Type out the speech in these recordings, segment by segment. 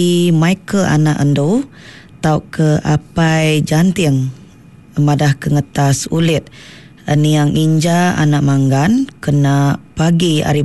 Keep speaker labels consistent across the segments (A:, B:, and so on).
A: Michael anak endo tau ke apai janting madah ke ngetas ulit niang Inja anak manggan kena pagi hari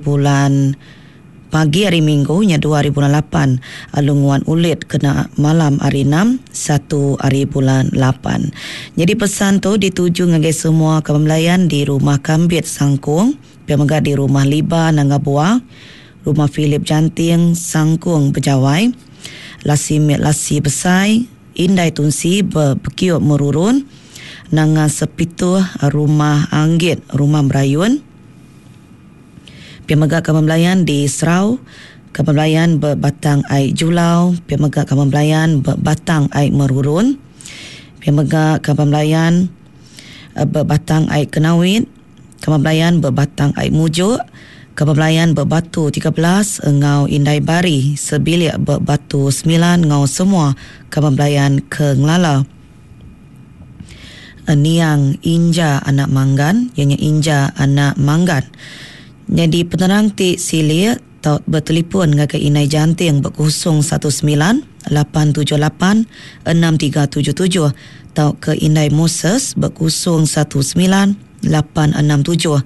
A: Minggu nya 2 hari bulan 8 alunguan ulit kena malam hari 6 1 hari bulan 8. Jadi pesan tu dituju ngagai semua kemelayan di rumah Kambit Sangkung, pemegat di rumah Liba Nangabua, rumah Philip Janting Sangkung Bejawai, Lasi Besai, Indai Tunsi Bekiuk Merurun, Nanga Sepitu rumah Anggit rumah Berayun, pemegat kemelayan di Serau, kemelayan berbatang air Julau, pemegat kemelayan berbatang air Merurun, pemegat kemelayan berbatang air Kenawit, kemelayan berbatang air Mujuk, kemelayan berbatu 13 Ngau Indai Bari, sebilik berbatu 9 Ngau semua kemelayan ke Ngelala. Niang Inja anak Manggan, ianya Inja anak Manggan. Jadi penerang ti silia tau bertelefon ngagai Inai Janting berkosong 19 878 6377 tau ke Inai Moses berkosong 19 867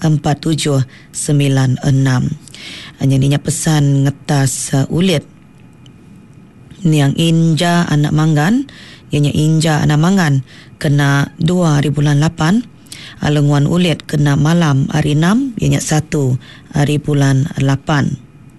A: 4796. Jadinya pesan ngetas ulit niang Inja anak Manggan, ianya Inja anak Mangan kena 2 hari bulan 8, alunguan ulit kena malam hari 6 ianya 1 hari bulan 8.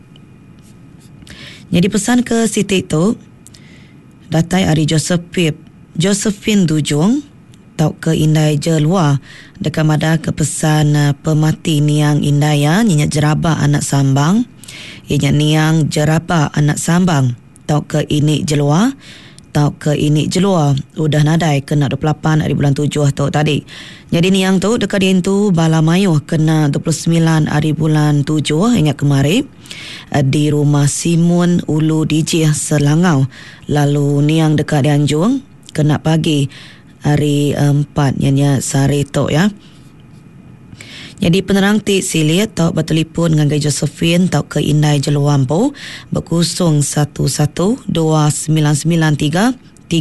A: Jadi pesan ke Siti tu datai hari Josephine Dujung tau ke Indai Jelua dekat madah ke pesan pemati niang Indaya ianya Jeraba anak Sambang, ianya niang Jeraba anak Sambang tau ke Ini Jelua, tau ke Ini Jelua udah nadai kena 28 hari bulan 7 tu tadi. Jadi niang tu dekat dia tu Bala Mayuh kena 29 hari bulan 7 ingat kemari di rumah Simun Ulu DJ Selangau. Lalu niang dekat Dianjung kena pagi hari 4 ianya sehari tu ya. Jadi penerang ti silit tau bertelefon dengan Josephine tau ke Indai Jeluampo berkosong 11 2993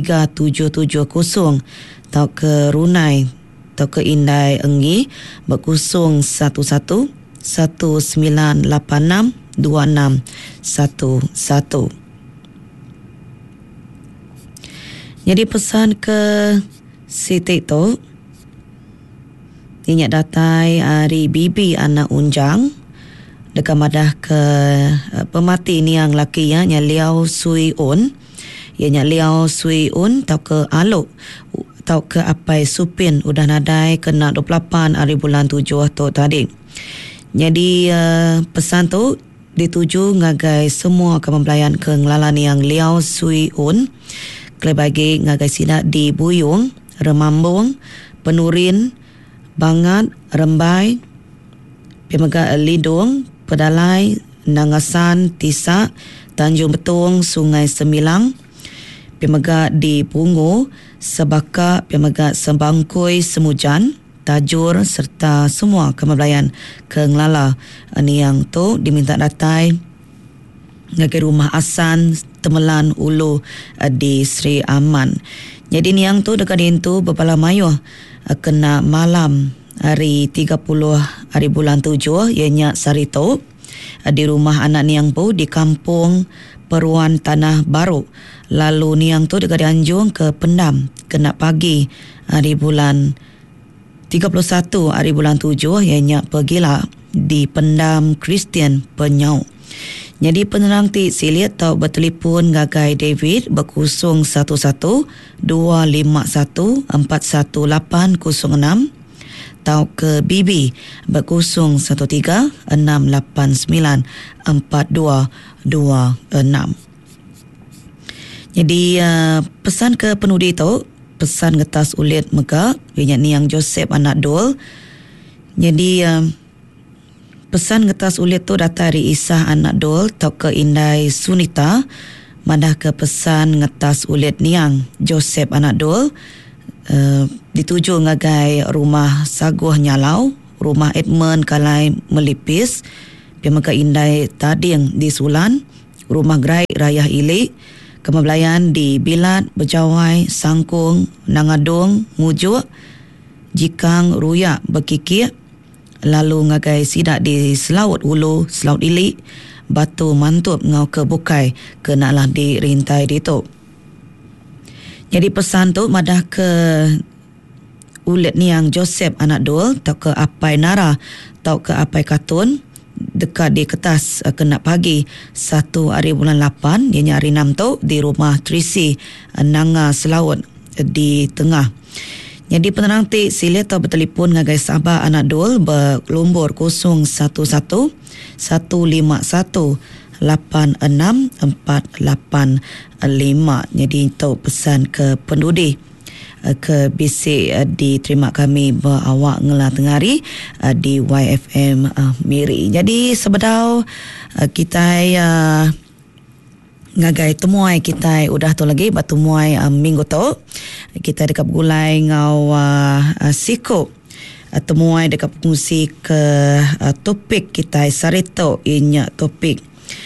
A: 3770 tau ke Runai tau ke Indai Enggi berkosong 11 1986 2611. Jadi pesan ke Siti tu inyak datai hari Bibi anak Unjang dekat madah ke pemati niang laki ya nya Liao Sui Un, ianya Liao Sui Un tau ke Aluk tau ke Apai Supin udah nadai kena 28 hari bulan 7 tu tadi. Jadi pesan tu dituju ngagai semua kemempelayan ke Ngelala niang Liao Sui Un, kelebagi ngagai sidak di Buyung, Remambung, Penurin, Bangat, Rembai, pemegat Lidung, Pedalai, Nangasan, Tisak, Tanjung Betung, Sungai Semilang, pemegat di Pungu, Sebaka, pemegat Sembangkoi, Semujan, Tajur serta semua kemempelayan ke Ngelala. Ini yang tu diminta datai ngagai rumah Asan Temelan Ulu di Sri Aman. Jadi ni yang tu dekat dia tu Bebala Mayuh kena malam hari 30 hari bulan 7 ianya Sarito di rumah anak niang pu di kampung Peruan Tanah Baru. Lalu niang tu dekat Dianjung ke Pendam kena pagi hari bulan 31 hari bulan 7 ianya Pergila di Pendam Kristian Penyau. Jadi penerang ti silit tau bertelefon ngagai David berkosong 11 251 41806 tau ke Bibi berkosong 13 689 4226. Jadi pesan ke penudi tu pesan ngetas ulit mega ianya niang Joseph anak Dol. Jadi pesan ngetas ulit tu datari Isah anak Dol tau ke Indai Sunita madah ke pesan ngetas ulit niang Joseph anak Dol dituju ngagai rumah Saguh Nyalau, rumah Edmund Kalai Melipis, pemegat Indai Tading di Sulan, Rumah Gerai Raya Ilik, Kemabelayan di Bilat, Berjawai, Sangkung, Nangadung, Mujuk, Jikang, Ruyak, Berkikir, lalu ngagai sidak di Selaut Hulu, Selaut Ilik, Batu Mantup ngau ke Bukai, ke naklah di Rintai Dituk. Jadi pesan tu madah ke ulet niang Joseph anak dul, tau ke Apai Nara, tau ke Apai Katun, dekat di Ketas kena pagi 1 hari bulan 8, ianya hari 6 tu di rumah Trisi Nanga Selawat di Tengah. Jadi penerang ti sila tau bertelefon ngagai sahabat anak dul berlombor 011 151 86 485. Jadi tau pesan ke penduduk ke bisik diterima kami berawak ngelah tengari di YFM Miri. Jadi sebedau kita ngagai temuai kita udah tu lagi bertemuai minggu tu kita dekat gulai ngau siko temuai dekat fungsi ke topik kita sarito inya topik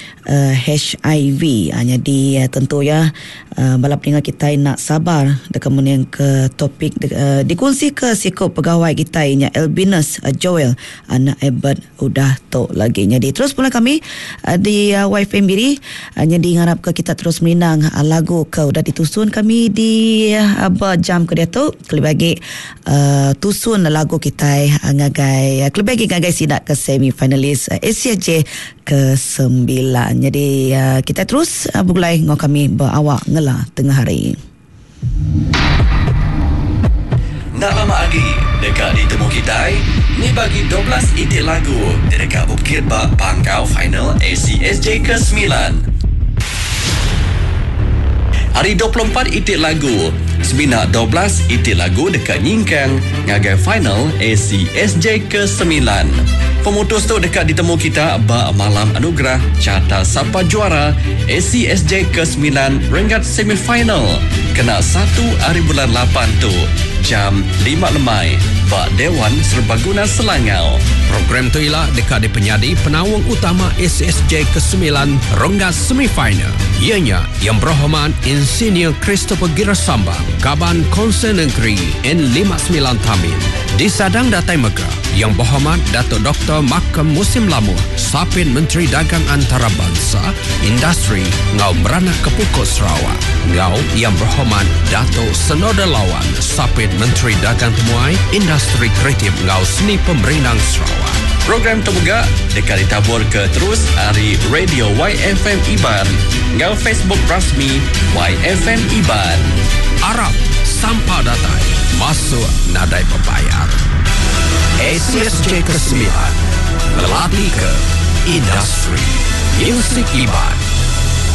A: HIV. Jadi tentu ya balap dengan kita nak sabar dekat meneng ke topik dikongsi ke sikap pegawai kita inya Albinus Joel anak Ebert udah tu lagi. Jadi terus pula kami di YFM Miri jadi ngarap ke kita terus menang lagu ke udah ditusun kami di jam ke dia tu kelibagi tusun lagu kita ngagai kelibagi ngagai sidak ke semi finalis SCJ ke-9. Jadi kita terus bergulai dengan kami berawak ngelah tengah hari.
B: Nak lama lagi dekat ditemu kita ni bagi 12 idea lagu dekat Bukit Bak Pangkau Final ACSJ ke-9. Hari 24 itik lagu Sebinak 12 itik lagu dekat Nyingkang ngagai final ACSJ ke-9. Pemutus tu dekat ditemu kita ba malam anugerah carta siapa juara ACSJ ke-9 Rengat semifinal kena 1 hari bulan 8 tu jam 5 lemai ba Dewan Serbaguna Selangau.
C: Program tu ialah dekat di penyadi penawang utama ACSJ ke-9 Rengat semifinal. Ianya yang berhormat Insinyur Christopher Girasambang Kaban Konsen Negeri N59 Tamin. Di Sadang Datai Megah yang berhormat Datuk Dr. Makam Musim Lamur Sapin Menteri Dagang Antarabangsa Industri Ngau Merana Kepukut Sarawak. Ngau yang berhormat Datuk Senoda Lawan Sapin Menteri Dagang Temuai Industri Kreatif Ngau Seni Pemerintah Sarawak.
B: Program terbuka dekat ditabur ke terus hari Radio YFM Iban ngau Facebook rasmi YFM Iban.
C: Arab sampah datai masuk nadai pembayar. ACSJ ke-9 melatih ke industri Music Iban.